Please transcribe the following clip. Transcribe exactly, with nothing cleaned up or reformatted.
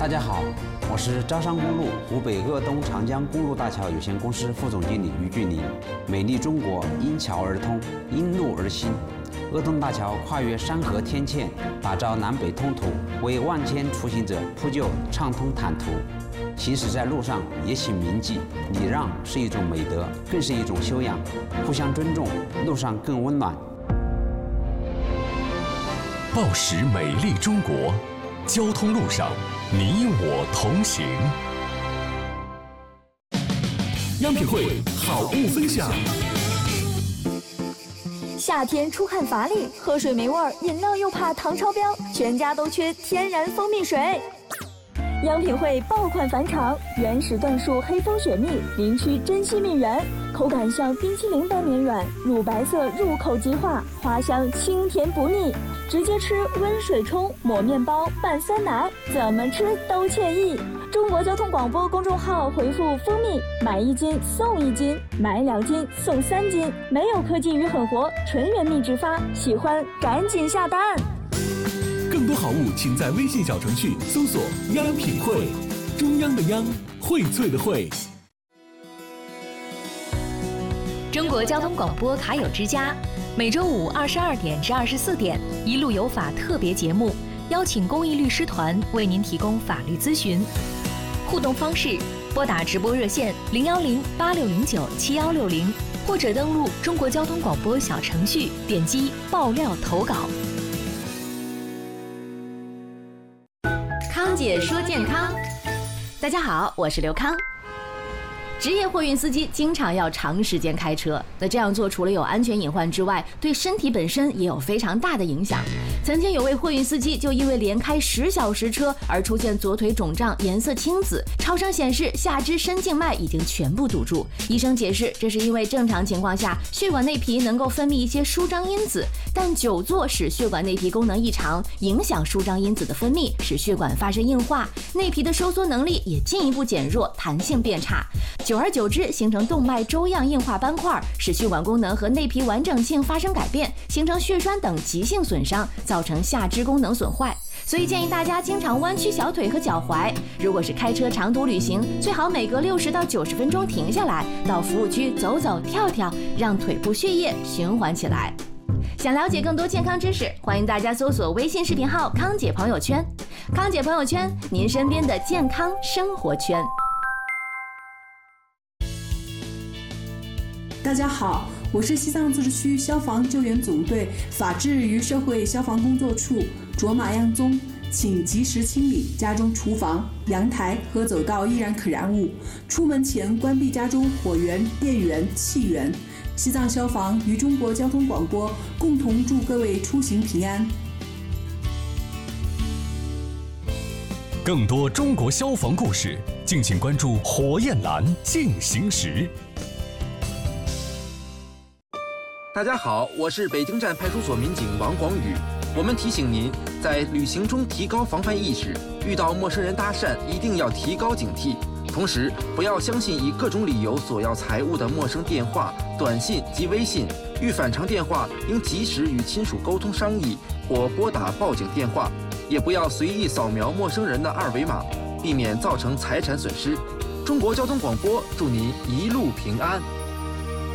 大家好，我是招商公路湖北鄂东长江公路大桥有限公司副总经理于俊林。美丽中国因桥而通，因路而兴。鄂东大桥跨越山河天堑，打造南北通途，为万千出行者铺就畅通坦途。行驶在路上也请铭记，礼让是一种美德，更是一种修养。互相尊重，路上更温暖。 报时美丽中国，交通路上你我同行。央品汇好物分享。 夏天出汗乏力，喝水没味儿，饮料又怕糖超标，全家都缺天然蜂蜜水。央品汇爆款返场，原始椴树黑蜂雪蜜，林区珍稀蜜源，口感像冰淇淋般绵软，乳白色入口即化，花香清甜不腻。直接吃，温水冲，抹面包，拌酸奶，怎么吃都惬意。中国交通广播公众号回复蜂蜜，买一斤送一斤，买两斤送三斤，没有科技与狠活，纯原蜜直发，喜欢赶紧下单。 更多好物请在微信小程序搜索央品汇，中央的央，荟萃的荟。 中国交通广播卡友之家，每周五二十二点至二十四点，一路有法特别节目，邀请公益律师团为您提供法律咨询。互动方式：拨打直播热线零幺零八六零九七幺六零，或者登录中国交通广播小程序，点击爆料投稿。 康姐说健康，大家好，我是刘康。职业货运司机经常要长时间开车，那这样做除了有安全隐患之外，对身体本身也有非常大的影响。曾经有位货运司机就因为连开十小时车而出现左腿肿胀，颜色青紫，超声显示下肢深静脉已经全部堵住。医生解释，这是因为正常情况下血管内皮能够分泌一些舒张因子，但久坐使血管内皮功能异常，影响舒张因子的分泌，使血管发生硬化，内皮的收缩能力也进一步减弱，弹性变差。久而久之，形成动脉粥样硬化斑块，使血管功能和内皮完整性发生改变，形成血栓等急性损伤，造成下肢功能损坏。所以建议大家经常弯曲小腿和脚踝。如果是开车长途旅行，最好每隔六十到九十分钟停下来，到服务区走走跳跳，让腿部血液循环起来。想了解更多健康知识，欢迎大家搜索微信视频号康姐朋友圈。康姐朋友圈，您身边的健康生活圈。 大家好，我是西藏自治区消防救援总队法制与社会消防工作处卓玛样宗，请及时清理家中厨房、阳台和走道易燃可燃物，出门前关闭家中火源、电源、气源。西藏消防与中国交通广播共同祝各位出行平安。 更多中国消防故事，敬请关注火焰蓝进行时。 大家好，我是北京站派出所民警王广宇。我们提醒您，在旅行中提高防范意识，遇到陌生人搭讪一定要提高警惕。同时，不要相信以各种理由索要财物的陌生电话、短信及微信。遇反常电话，应及时与亲属沟通商议，或拨打报警电话。也不要随意扫描陌生人的二维码，避免造成财产损失。中国交通广播祝您一路平安。